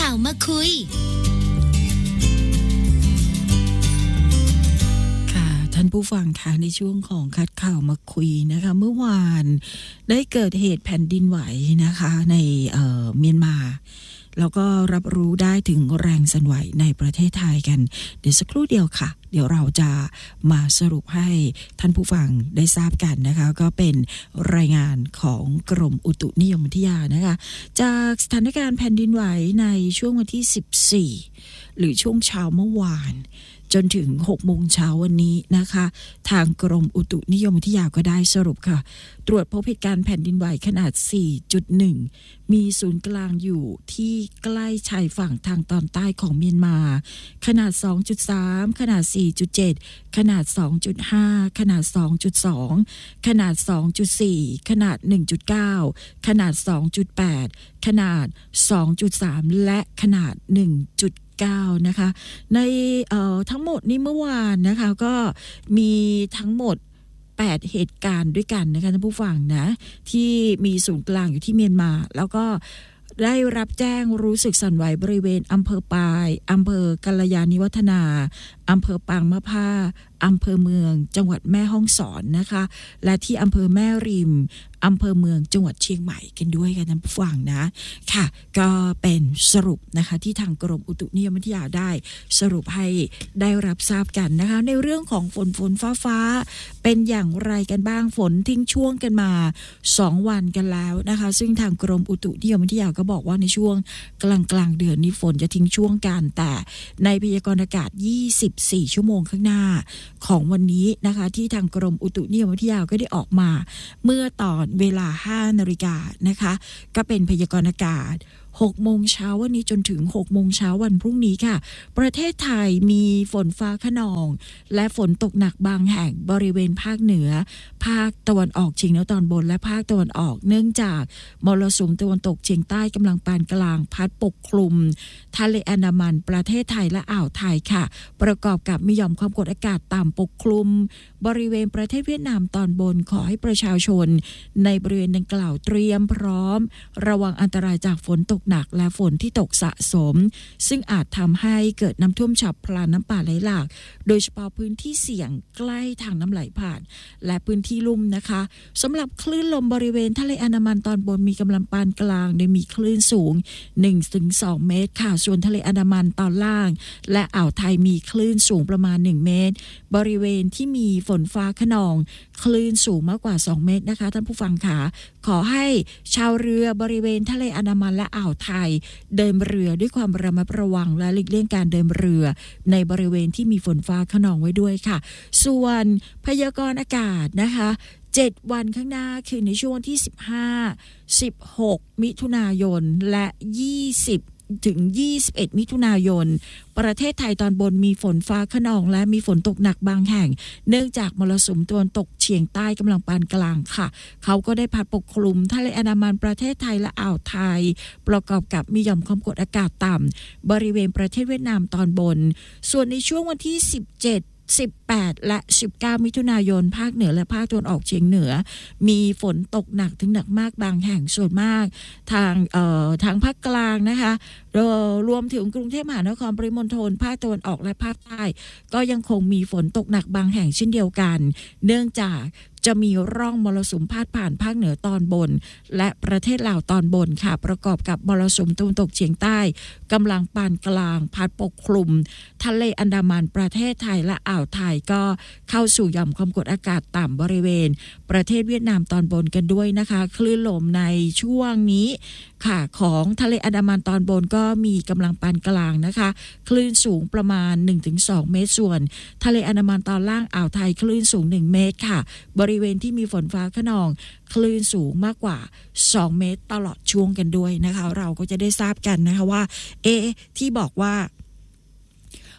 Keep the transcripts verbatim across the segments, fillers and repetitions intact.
ข่าวมาคุยท่านผู้ฟังคะในช่วงของคัดข่าวมาคุยนะคะเมื่อวานได้เกิดเหตุแผ่นดินไหวนะคะในเอ่อเมียนมาแล้วก็รับรู้ได้ถึงแรงสั่นไหวในประเทศไทยกันเดี๋ยวสักครู่เดียวค่ะเดี๋ยวเราจะมาสรุปให้ท่านผู้ฟังได้ทราบกันนะคะก็เป็นรายงานของกรมอุตุนิยมวิทยานะคะจากสถานการณ์แผ่นดินไหวในช่วงวันที่สิบสี่หรือช่วงเช้าเมื่อวานจนถึงหกโมงเช้าวันนี้นะคะทางกรมอุตุนิยมวิทยาก็ได้สรุปค่ะตรวจพบเหตุการณ์แผ่นดินไหวขนาด สี่จุดหนึ่ง มีศูนย์กลางอยู่ที่ใกล้ชายฝั่งทางตอนใต้ของเมียนมาขนาด สองจุดสาม ขนาด สี่จุดเจ็ด ขนาด สองจุดห้า ขนาด สองจุดสอง ขนาด สองจุดสี่ ขนาด หนึ่งจุดเก้า ขนาด สองจุดแปด ขนาด สองจุดสาม และขนาด หนึ่งจุดเก้า นะคะในเอ่อทั้งหมดนี้เมื่อวานนะคะก็มีทั้งหมดแปดเหตุการณ์ด้วยกันนะคะท่านผู้ฟังนะที่มีศูนย์กลางอยู่ที่เมียนมาแล้วก็ได้รับแจ้งรู้สึกสั่นไหวบริเวณอำเภอปายอำเภอกัลยาณิวัฒนาอำเภอปางมะผ้าอำเภอเมืองจังหวัดแม่ฮ่องสอนนะคะและที่อำเภอแม่ริมอำเภอเมืองจังหวัดเชียงใหม่กันด้วยกันท่านผู้ฟังนะค่ะก็เป็นสรุปนะคะที่ทางกรมอุตุนิยมวิทยาได้สรุปให้ได้รับทราบกันนะคะในเรื่องของฝนฝนฟ้าฟ้าเป็นอย่างไรกันบ้างฝนทิ้งช่วงกันมาสองวันกันแล้วนะคะซึ่งทางกรมอุตุนิยมวิทยาก็บอกว่าในช่วงกลางกลางเดือนนี้ฝนจะทิ้งช่วงกันแต่ในพยากรณ์อากาศยี่สิบสี่ชั่วโมงข้างหน้าของวันนี้นะคะที่ทางกรมอุตุนิยมวิทยาก็ได้ออกมาเมื่อตอนเวลา ห้านาฬิกานะคะก็เป็นพยากรณ์อากาศหกโมงเช้าวันนี้จนถึงหกโมงเช้าวันพรุ่งนี้ค่ะประเทศไทยมีฝนฟ้าคะนองและฝนตกหนักบางแห่งบริเวณภาคเหนือภาคตะวันออกเฉียงเหนือตอนบนและภาคตะวันออกเนื่องจากมรสุมตะวันตกเฉียงใต้กำลังปานกลางพัดปกคลุมทะเลอันดามันประเทศไทยและอ่าวไทยค่ะประกอบกับมีหย่อมความกดอากาศต่ำปกคลุมบริเวณประเทศเวียดนามตอนบนขอให้ประชาชนในบริเวณดังกล่าวเตรียมพร้อมระวังอันตรายจากฝนตกหนักและฝนที่ตกสะสมซึ่งอาจทำให้เกิดน้ำท่วมฉับพลันน้ำป่าไหลหลากโดยเฉพาะพื้นที่เสี่ยงใกล้ทางน้ำไหลผ่านและพื้นที่ลุ่มนะคะสำหรับคลื่นลมบริเวณทะเลอันดามันตอนบนมีกำลังปานกลางโดยมีคลื่นสูง หนึ่งถึงสอง เมตรค่ะส่วนทะเลอันดามันตอนล่างและอ่าวไทยมีคลื่นสูงประมาณหนึ่งเมตรบริเวณที่มีฝนฟ้าคะนองคลื่นสูงมากกว่าสองเมตรนะคะท่านผู้ฟังค่ะขอให้ชาวเรือบริเวณทะเลอันดามันและอ่าวไทยเดินเรือด้วยความระมัดระวังและหลีกเลี่ยงการเดินเรือในบริเวณที่มีฝนฟ้าคะนองไว้ด้วยค่ะส่วนพยากรณ์อากาศนะคะเจ็ดวันข้างหน้าคือในช่วงที่สิบห้า สิบหกมิถุนายนและยี่สิบถึงยี่สิบเอ็ดมิถุนายนประเทศไทยตอนบนมีฝนฟ้าคะนองและมีฝนตกหนักบางแห่งเนื่องจากมรสุมตะวันตกเฉียงใต้กำลังปานกลางค่ะเขาก็ได้พัดปกคลุมทะเลอันดามันประเทศไทยและอ่าวไทยประกอบกับมีหย่อมความกดอากาศต่ำบริเวณประเทศเวียดนามตอนบนส่วนในช่วงวันที่สิบเจ็ด สิบแปดและสิบเก้ามิถุนายนภาคเหนือและภาคตะวันออกเฉียงเหนือมีฝนตกหนักถึงหนักมากบางแห่งส่วนมากทางเอ่อทางภาคกลางนะคะรวมถึงกรุงเทพมหานครปริมณฑลภาคตะวันออกและภาคใต้ก็ยังคงมีฝนตกหนักบางแห่งเช่นเดียวกันเนื่องจากจะมีร่องมรสุมพาดผ่านภาคเหนือตอนบนและประเทศลาวตอนบนค่ะประกอบกับมรสุมตะวันตกเฉียงใต้กำลังปานกลางพัดปกคลุมทะเลอันดามันประเทศไทยและอ่าวไทยก็เข้าสู่หย่อมความกดอากาศต่ำบริเวณประเทศเวียดนามตอนบนกันด้วยนะคะคลื่นลมในช่วงนี้ค่ะของทะเลอันดามันตอนบนก็มีกำลังปานกลางนะคะคลื่นสูงประมาณ หนึ่งถึงสอง เมตรส่วนทะเลอันดามันตอนล่างอ่าวไทยคลื่นสูงหนึ่งเมตรค่ะบริเวณที่มีฝนฟ้าคะนองคลื่นสูงมากกว่าสองเมตรตลอดช่วงกันด้วยนะคะเราก็จะได้ทราบกันนะคะว่าเอที่บอกว่า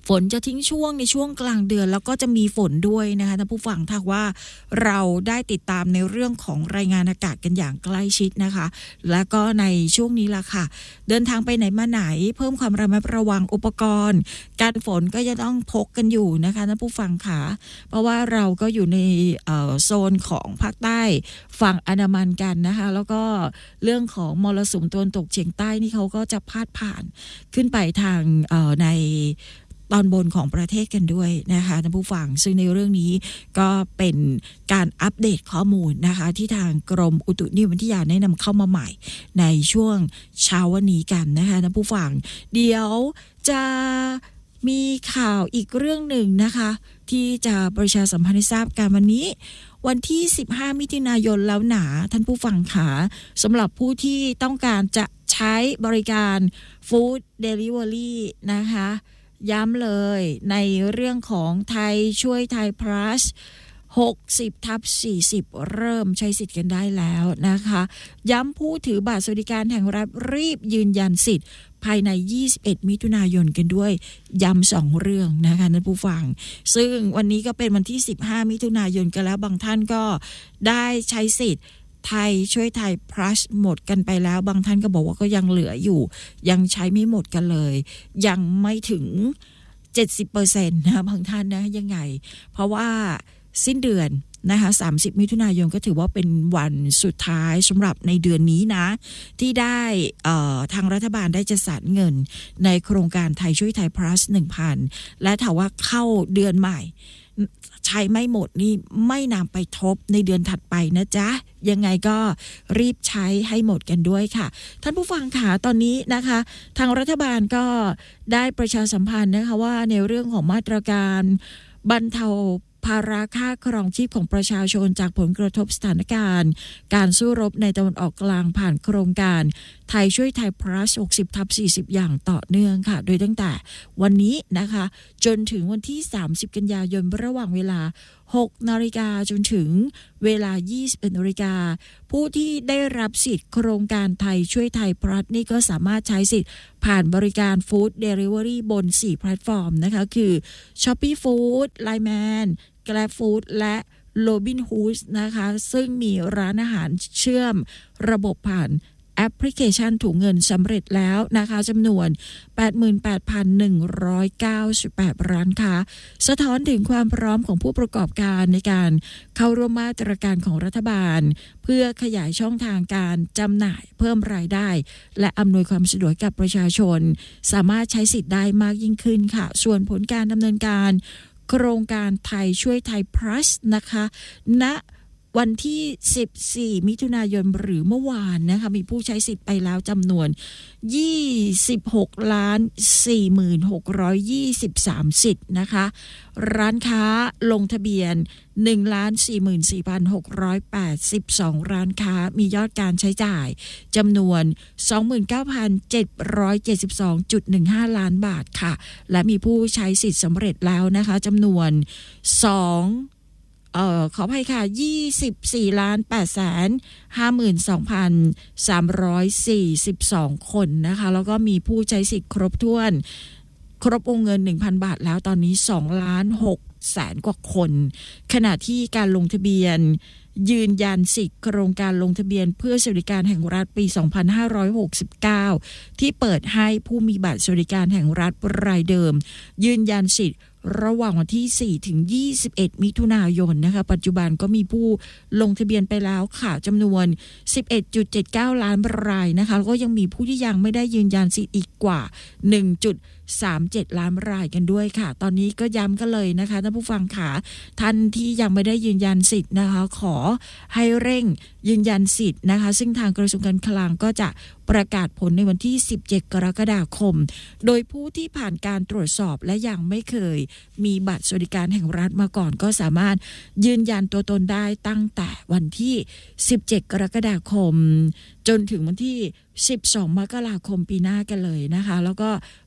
ฝนจะทิ้งช่วงในช่วงกลางเดือนแล้วก็จะมีฝนด้วยนะคะท่านผู้ฟังถ้าว่าเราได้ติดตามในเรื่องของรายงานอากาศกันอย่างใกล้ชิดนะคะและก็ในช่วงนี้ล่ะค่ะเดินทางไปไหนมาไหนเพิ่มความระมัดระวังอุปกรณ์การฝนก็ยังต้องพกกันอยู่นะคะท่านผู้ฟังค่ะเพราะว่าเราก็อยู่ในโซนของภาคใต้ฝั่งอันดามันกันนะคะแล้วก็เรื่องของมรสุมตะวันตกเฉียงใต้นี่เขาก็จะพาดผ่านขึ้นไปทางในตอนบนของประเทศกันด้วยนะคะท่านผู้ฟังซึ่งในเรื่องนี้ก็เป็นการอัปเดตข้อมูลนะคะที่ทางกรมอุตุนิยมวิทยาได้นำเข้ามาใหม่ในช่วงเช้าวันนี้กันนะคะท่านผู้ฟังเดี๋ยวจะมีข่าวอีกเรื่องหนึ่งนะคะที่จะประชาสัมพันธ์ให้ทราบกันวันนี้วันที่สิบห้ามิถุนายนแล้วหนาท่านผู้ฟังค่ะสำหรับผู้ที่ต้องการจะใช้บริการฟู้ดเดลิเวอรี่นะคะย้ำเลยในเรื่องของไทยช่วยไทย plus หกสิบทับสี่สิบเริ่มใช้สิทธิ์กันได้แล้วนะคะย้ำผู้ถือบัตรสวัสดิการแห่งรัฐรีบยืนยันสิทธิ์ภายในยี่สิบเอ็ดมิถุนายนกันด้วยย้ำสองเรื่องนะคะท่านผู้ฟังซึ่งวันนี้ก็เป็นวันที่สิบห้ามิถุนายนกันแล้วบางท่านก็ได้ใช้สิทธิ์ไทยช่วยไทย plus หมดกันไปแล้วบางท่านก็บอกว่าก็ยังเหลืออยู่ยังใช้ไม่หมดกันเลยยังไม่ถึง เจ็ดสิบเปอร์เซ็นต์ นะบางท่านนะยังไงเพราะว่าสิ้นเดือนนะคะสามสิบมิถุนายนก็ถือว่าเป็นวันสุดท้ายสำหรับในเดือนนี้นะที่ได้ทางรัฐบาลได้จัดสรรเงินในโครงการไทยช่วยไทย plus หนึ่งพัน และถ้าว่าเข้าเดือนใหม่ใช้ไม่หมดนี่ไม่นำไปทบในเดือนถัดไปนะจ๊ะยังไงก็รีบใช้ให้หมดกันด้วยค่ะท่านผู้ฟังค่ะตอนนี้นะคะทางรัฐบาลก็ได้ประชาสัมพันธ์นะคะว่าในเรื่องของมาตรการบรรเทาภาระค่าครองชีพของประชาชนจากผลกระทบสถานการณ์การสู้รบในตะวันออกกลางผ่านโครงการไทยช่วยไทย plus หกสิบทับสี่สิบอย่างต่อเนื่องค่ะโดยตั้งแต่วันนี้นะคะจนถึงวันที่สามสิบกันยายนระหว่างเวลาหกนาฬิกาจนถึงเวลายี่สิบเอ็ดนาฬิกาผู้ที่ได้รับสิทธิ์โครงการไทยช่วยไทย plus นี่ก็สามารถใช้สิทธิ์ผ่านบริการ Food Delivery บนสี่แพลตฟอร์มนะคะคือ Shopee Food ไลน์ แมน Grab Food และ Robinhood นะคะซึ่งมีร้านอาหารเชื่อมระบบผ่านแอปพลิเคชันถุงเงินสำเร็จแล้วนะคะจำนวน แปดหมื่นแปดพันหนึ่งร้อยเก้าสิบแปด ร้านค้าสะท้อนถึงความพร้อมของผู้ประกอบการในการเข้าร่วมมาตรการของรัฐบาลเพื่อขยายช่องทางการจำหน่ายเพิ่มรายได้และอำนวยความสะดวกกับประชาชนสามารถใช้สิทธิ์ได้มากยิ่งขึ้นค่ะส่วนผลการดำเนินการโครงการไทยช่วยไทย plus นะคะณวันที่สิบสี่มิถุนายนหรือเมื่อวานนะคะมีผู้ใช้สิทธิ์ไปแล้วจำนวนยี่สิบหกล้านสี่หมื่นหกร้อยยี่สิบสามสิทธิ์นะคะร้านค้าลงทะเบียน หนึ่งล้านสี่หมื่นสี่พันหกร้อยแปดสิบสอง ร้านค้ามียอดการใช้จ่ายจำนวน สองหมื่นเก้าพันเจ็ดร้อยเจ็ดสิบสองจุดหนึ่งห้า ล้านบาทค่ะและมีผู้ใช้สิทธิ์สำเร็จแล้วนะคะจำนวนสองเอ่อขออภัยค่ะยี่สิบสี่ล้านแปดแสนห้าหมื่นสองพันสามร้อยสี่สิบสองคนนะคะแล้วก็มีผู้ใช้สิทธิ์ครบถ้วนครบวงเงิน หนึ่งพัน บาทแล้วตอนนี้สองล้านหกแสนกว่าคนขณะที่การลงทะเบียนยืนยันสิทธิ์โครงการลงทะเบียนเพื่อสวัสดิการแห่งรัฐปีสองพันห้าร้อยหกสิบเก้าที่เปิดให้ผู้มีบัตรสวัสดิการแห่งรัฐรายเดิมยืนยันสิทธิ์ระหว่างวันที่สี่ถึงยี่สิบเอ็ดมิถุนายนนะคะปัจจุบันก็มีผู้ลงทะเบียนไปแล้วค่ะจำนวน สิบเอ็ดจุดเจ็ดเก้า ล้านรายนะคะแล้วก็ยังมีผู้ที่ยังไม่ได้ยืนยันสิทธิ์อีกกว่า หนึ่งจุดสามเจ็ด ล้านรายกันด้วยค่ะตอนนี้ก็ย้ำกันเลยนะคะท่านผู้ฟังค่ะท่านที่ยังไม่ได้ยืนยันสิทธิ์นะคะขอให้เร่งยืนยันสิทธิ์นะคะซึ่งทางกระทรวงการคลังก็จะประกาศผลในวันที่สิบเจ็ดกรกฎาคมโดยผู้ที่ผ่านการตรวจสอบและยังไม่เคยมีบัตรสวัสดิการแห่งรัฐมาก่อนก็สามารถยืนยันตัวตนได้ตั้งแต่วันที่สิบเจ็ดกรกฎาคมจนถึงวันที่สิบสองมกราคมปีหน้ากันเลยนะคะแล้วก็เริ่ม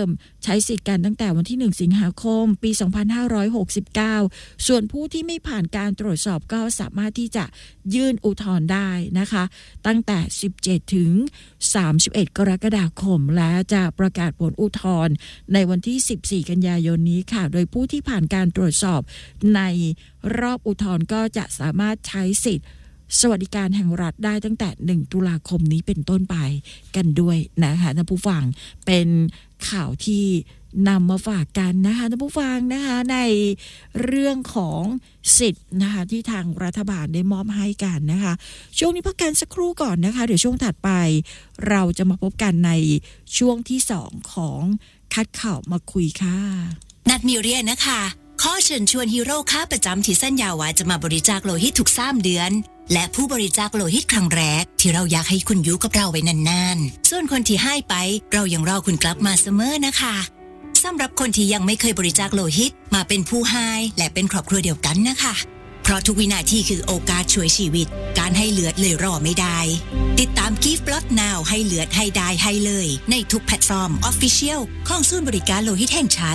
มใช้สิทธิ์กันตั้งแต่วันที่หนึ่งสิงหาคมปีสองพันห้าร้อยหกสิบเก้าส่วนผู้ที่ไม่ผ่านการตรวจสอบก็สามารถที่จะยื่นอุทธรณ์ได้นะคะตั้งแต่สิบเจ็ดถึงสามสิบเอ็ดกรกฎาคมและจะประกาศผลอุทธรณ์ในวันที่สิบสี่กันยายนนี้ค่ะโดยผู้ที่ผ่านการตรวจสอบในรอบอุทธรณ์ก็จะสามารถใช้สิทธิ์สวัสดิการแห่งรัฐได้ตั้งแต่หนึ่งตุลาคมนี้เป็นต้นไปกันด้วยนะคะท่านผู้ฟังเป็นข่าวที่นำมาฝากกันนะคะท่านผู้ฟังนะคะในเรื่องของสิทธิ์นะคะที่ทางรัฐบาลได้มอบให้กันนะคะช่วงนี้พักกันสักครู่ก่อนนะคะเดี๋ยวช่วงถัดไปเราจะมาพบกันในช่วงที่สองของคัดข่าวมาคุยค่ะนัดมิเรียนะคะขอเชิญชวนฮีโร่ค้าประจำที่สัญญาว่าจะมาบริจาคโลหิตทุกสามเดือนและผู้บริจาคโลหิตครั้งแรกที่เราอยากให้คุณอยู่กับเราไว้นานๆส่วนคนที่ให้ไปเรายังรอคุณกลับมาเสมอนะคะสำหรับคนที่ยังไม่เคยบริจาคโลหิตมาเป็นผู้ให้และเป็นครอบครัวเดียวกันนะคะเพราะทุกวินาทีคือโอกาสช่วยชีวิตการให้เลือดเลยรอไม่ได้ติดตาม Give Blood Now ให้เลือดให้ได้ให้เลยในทุกแพลตฟอร์ม Official ของศูนย์บริการโลหิตแห่งชาติ